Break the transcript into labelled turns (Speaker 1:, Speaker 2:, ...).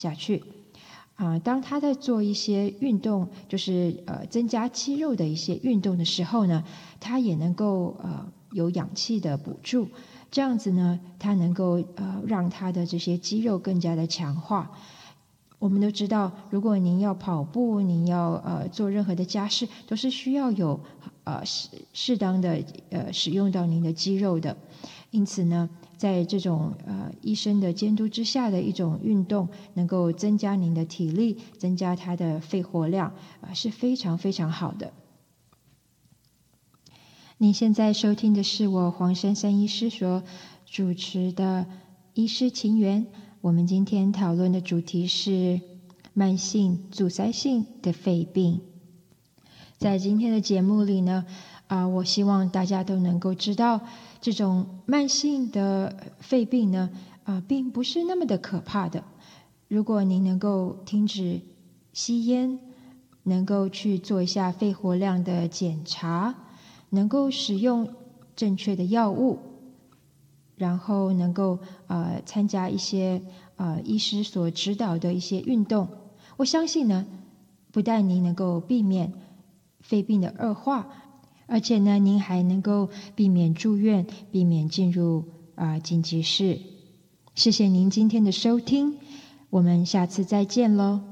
Speaker 1: 下去。当他在做一些运动，就是增加肌肉的一些运动的时候呢，他也能够有氧气的补助，这样子呢，他能够让他的这些肌肉更加的强化。我们都知道，如果您要跑步，您要做任何的家事，都是需要有适当的使用到您的肌肉的。因此呢，在这种医生的监督之下的一种运动，能够增加您的体力，增加它的肺活量，是非常非常好的。您现在收听的是我黄珊珊医师所主持的医师情缘。我们今天讨论的主题是慢性阻塞性的肺病。在今天的节目里呢，我希望大家都能够知道，这种慢性的肺病呢，并不是那么的可怕的。如果您能够停止吸烟，能够去做一下肺活量的检查，能够使用正确的药物，然后能够参加一些医师所指导的一些运动，我相信呢，不但您能够避免肺病的恶化，而且呢，您还能够避免住院，避免进入紧急室。谢谢您今天的收听，我们下次再见喽。